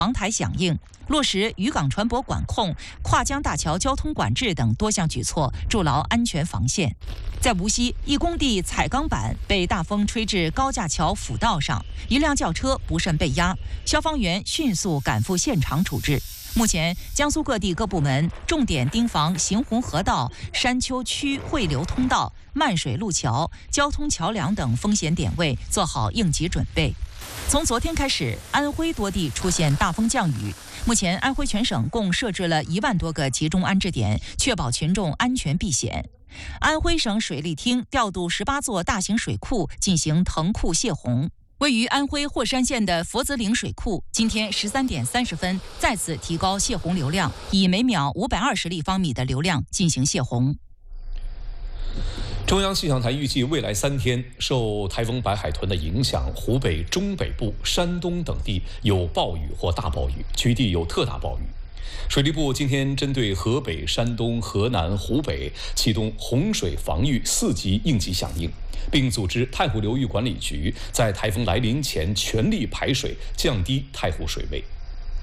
防台响应，落实渔港船舶管控、跨江大桥交通管制等多项举措，筑牢安全防线。在无锡，一工地彩钢板被大风吹至高架桥辅道上，一辆轿车不慎被压，消防员迅速赶赴现场处置。目前，江苏各地各部门重点盯防邢洪河道、山丘区汇流通道、漫水路桥、交通桥梁等风险点位，做好应急准备。从昨天开始，安徽多地出现大风降雨。目前，安徽全省共设置了1万多个集中安置点，确保群众安全避险。安徽省水利厅调度18座大型水库进行腾库泄洪。位于安徽霍山县的佛子岭水库，今天13点30分再次提高泄洪流量，以每秒520立方米的流量进行泄洪。 中央气象台预计未来3天，受台风白海豚的影响，湖北中北部、山东等地有暴雨或大暴雨，局地有特大暴雨。水利部今天针对河北、山东、河南、湖北启动洪水防御4级应急响应，并组织太湖流域管理局在台风来临前全力排水，降低太湖水位。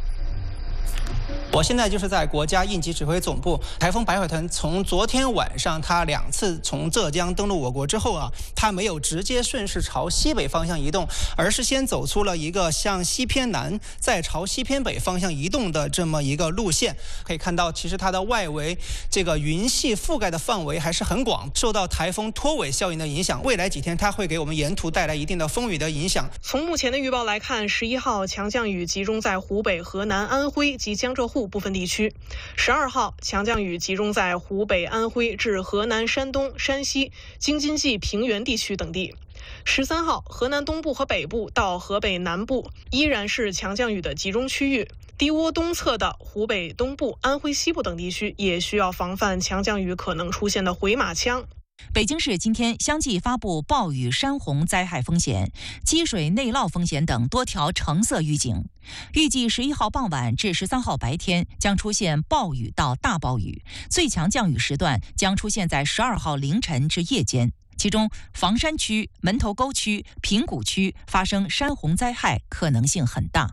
我现在就是在国家应急指挥总部。台风白海豚从昨天晚上它2次从浙江登陆我国之后啊，它没有直接顺势朝西北方向移动，而是先走出了一个向西偏南，再朝西偏北方向移动的这么一个路线。可以看到，其实它的外围这个云系覆盖的范围还是很广，受到台风拖尾效应的影响，未来几天它会给我们沿途带来一定的风雨的影响。 从目前的预报来看，11号强降雨集中在湖北、河南、安徽及江浙沪部分地区；12号强降雨集中在湖北、安徽至河南、山东、山西、京津冀平原地区等地。13号，河南东部和北部到河北南部依然是强降雨的集中区域，低涡东侧的湖北东部、安徽西部等地区也需要防范强降雨可能出现的回马枪。 北京市今天相继发布暴雨、山洪灾害风险、积水内涝风险等多条橙色预警。预计11号傍晚至13号白天将出现暴雨到大暴雨，最强降雨时段将出现在12号凌晨至夜间。其中，房山区、门头沟区、平谷区发生山洪灾害可能性很大。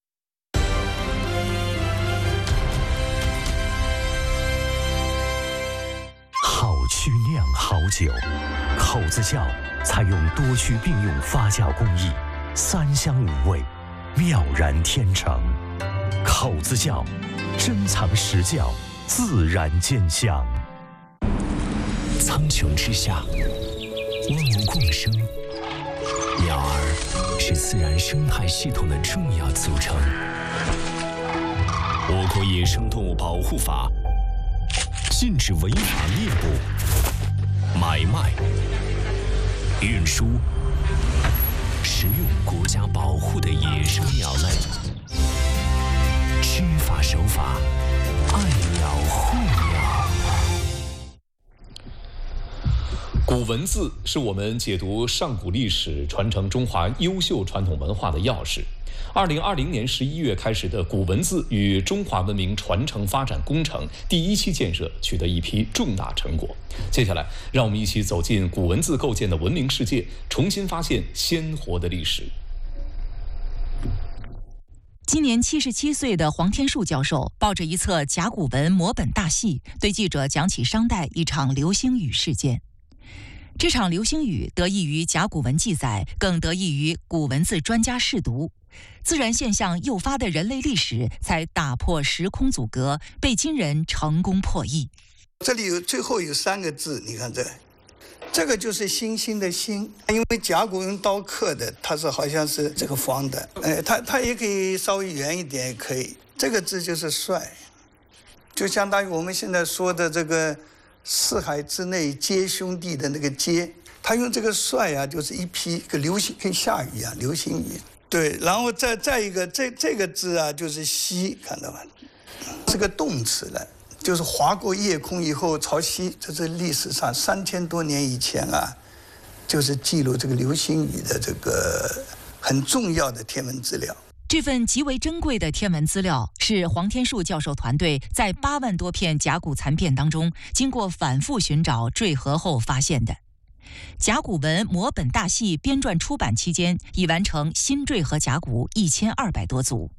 好曲酿好酒，口子窖采用多区并用发酵工艺，3香5味，妙然天成。口子窖，珍藏实窖，自然见香。苍穹之下，万物共生，鸟儿是自然生态系统的重要组成。我国野生动物保护法禁止违法猎捕、买卖、运输、食用国家保护的野生鸟类。知法守法，爱鸟护鸟。 古文字是我们解读上古历史、传承中华优秀传统文化的钥匙。2020年11月开始的古文字与中华文明传承发展工程第1期建设取得一批重大成果。接下来，让我们一起走进古文字构建的文明世界，重新发现鲜活的历史。 今年77岁的黄天树教授抱着一册甲骨文摹本大戏，对记者讲起商代一场流星雨事件。这场流星雨得益于甲骨文记载，更得益于古文字专家试读。自然现象诱发的人类历史才打破时空阻隔，被今人成功破译。 这里最后有3个字，你看这个就是星星的星，因为甲骨用刀刻的，它是好像是这个方的，它也可以稍微圆一点，也可以。这个字就是帅，就相当于我们现在说的这个四海之内皆兄弟的那个皆，他用这个帅啊，就是一个流星，跟下雨一样，流星雨。对，然后再一个这个字啊，就是西，看到吗？是个动词了，就是划过夜空以后朝西，这是历史上3000多年以前啊，就是记录这个流星雨的这个很重要的天文资料。 这份极为珍贵的天文资料是黄天树教授团队在8万多片甲骨残片当中，经过反复寻找缀合后发现的。甲骨文摹本大戏编撰出版期间，已完成新缀合甲骨1200多组。